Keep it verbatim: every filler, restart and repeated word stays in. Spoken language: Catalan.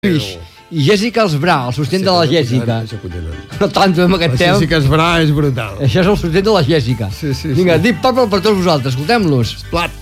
I Jessica Esbrà, el sostén de la Jessica. No tanto amb aquest tema. La Jessica Esbrà és brutal. Això és el sostén de la Jessica. Sí, sí, Vinga, sí. Deep Purple per tots vosaltres, escoltem-los. Plat.